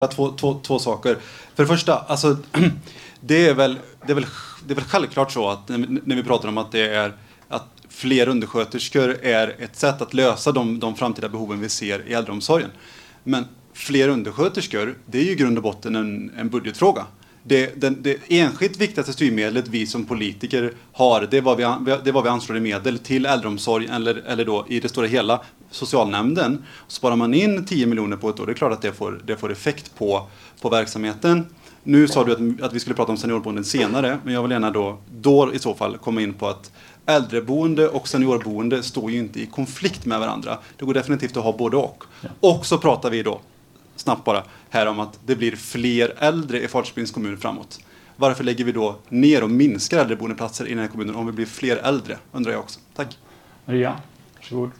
Två saker. För det första, alltså, det är väl självklart så att när vi pratar om att det är att fler undersköterskor är ett sätt att lösa de framtida behoven vi ser i äldreomsorgen. Men fler undersköterskor, det är ju i grund och botten en budgetfråga. Det enskilt viktigaste styrmedlet vi som politiker har, det är vad vi anslår i medel till äldreomsorg eller då i det stora hela socialnämnden. Sparar man in 10 miljoner på ett år, det är klart att det får effekt på verksamheten. Nu sa du att vi skulle prata om seniorboenden senare, men jag vill gärna då i så fall komma in på att äldreboende och seniorboende står ju inte i konflikt med varandra. Det går definitivt att ha både och. Ja. Och så pratar vi då snabbt bara här om att det blir fler äldre i Falköpings kommun framåt. Varför lägger vi då ner och minskar äldreboendeplatser i den här kommunen om vi blir fler äldre, undrar jag också. Tack. Maria, varsågod.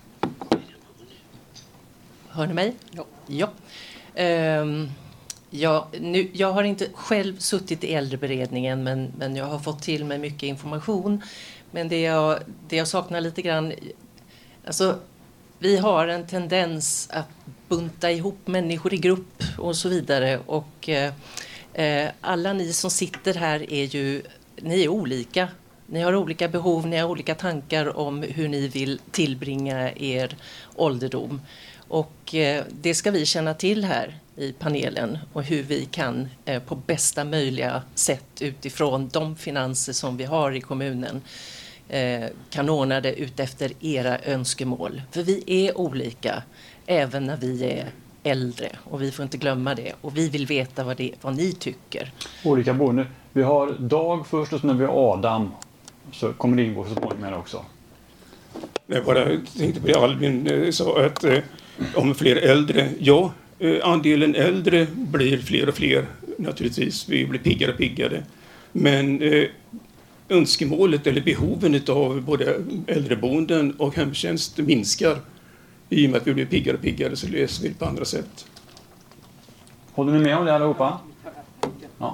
Hör ni mig? Ja. Jag har inte själv suttit i äldreberedningen, men jag har fått till mig mycket information. Men det jag saknar lite grann, alltså vi har en tendens att bunta ihop människor i grupp och så vidare. Och alla ni som sitter här ni är olika. Ni har olika behov, ni har olika tankar om hur ni vill tillbringa er ålderdom. Och det ska vi känna till här i panelen och hur vi kan på bästa möjliga sätt utifrån de finanser som vi har i kommunen kan ordna det ut efter era önskemål. För vi är olika även när vi är äldre och vi får inte glömma det. Och vi vill veta vad ni tycker. Olika boende. Vi har Dag först och sen har vi Adam. Så kommer det ingå så småningom med också. Jag bara tänkte på det Albin sa att om fler äldre, ja, andelen äldre blir fler och fler naturligtvis. Vi blir piggare och piggare. Men önskemålet eller behoven av både äldreboenden och hemtjänst minskar. I och med att vi blir piggare och piggare så löser vi det på andra sätt. Håller ni med om det allihopa? Ja.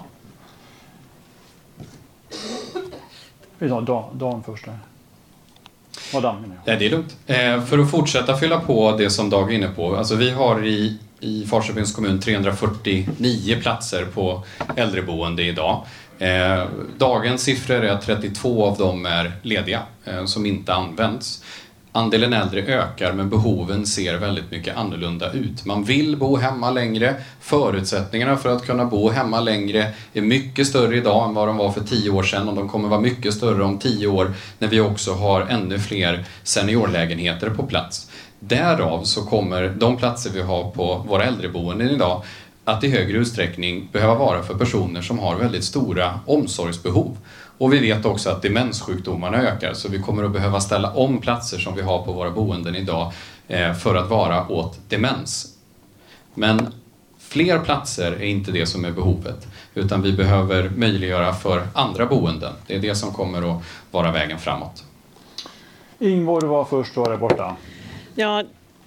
Vi tar Dan först där. Adam menar jag. Ja, det är lugnt. För att fortsätta fylla på det som Dag är inne på. Alltså vi har i Falköpings kommun 349 platser på äldreboende idag. Dagens siffror är att 32 av dem är lediga som inte används. Andelen äldre ökar men behoven ser väldigt mycket annorlunda ut. Man vill bo hemma längre. Förutsättningarna för att kunna bo hemma längre är mycket större idag än vad de var för 10 år sedan. Och de kommer vara mycket större om 10 år när vi också har ännu fler seniorlägenheter på plats. Därav så kommer de platser vi har på våra äldreboenden idag att i högre utsträckning behöva vara för personer som har väldigt stora omsorgsbehov. Och vi vet också att demenssjukdomarna ökar så vi kommer att behöva ställa om platser som vi har på våra boenden idag för att vara åt demens. Men fler platser är inte det som är behovet utan vi behöver möjliggöra för andra boenden. Det är det som kommer att vara vägen framåt. Ingvar, du var först och var där borta. Ja,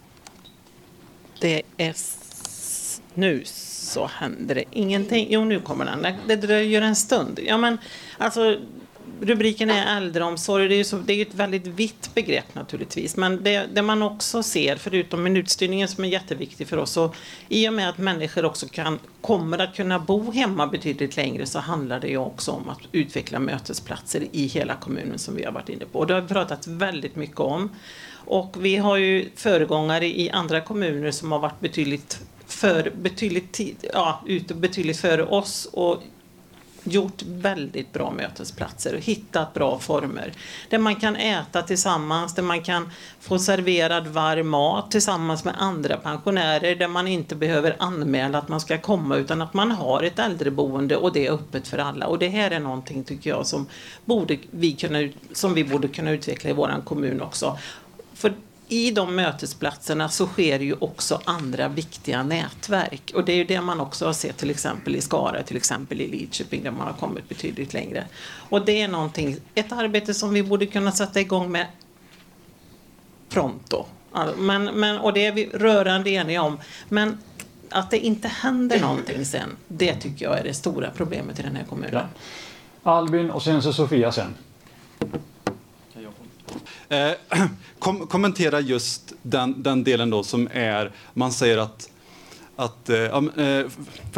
det är nu så händer det ingenting. Jo, nu kommer den. Det dröjer en stund. Ja, men alltså rubriken är äldreomsorg. Det är ju ett väldigt vitt begrepp naturligtvis. Men det man också ser, förutom minutstyrningen som är jätteviktig för oss, så i och med att människor också kommer att kunna bo hemma betydligt längre så handlar det ju också om att utveckla mötesplatser i hela kommunen som vi har varit inne på. Och det har vi pratat väldigt mycket om. Och vi har ju föregångare i andra kommuner som har varit betydligt före oss och gjort väldigt bra mötesplatser och hittat bra former där man kan äta tillsammans, där man kan få serverad varm mat tillsammans med andra pensionärer, där man inte behöver anmäla att man ska komma utan att man har ett äldreboende och det är öppet för alla. Och det här är någonting tycker jag som vi borde kunna utveckla i våran kommun också. För i de mötesplatserna så sker ju också andra viktiga nätverk. Och det är ju det man också har sett till exempel i Skara, till exempel i Lidköping där man har kommit betydligt längre. Och det är ett arbete som vi borde kunna sätta igång med pronto. Och det är vi rörande eniga om. Men att det inte händer någonting sen, det tycker jag är det stora problemet i den här kommunen. Ja. Albin och sen så Sofia sen. Kommentera just den delen då som är, man säger att för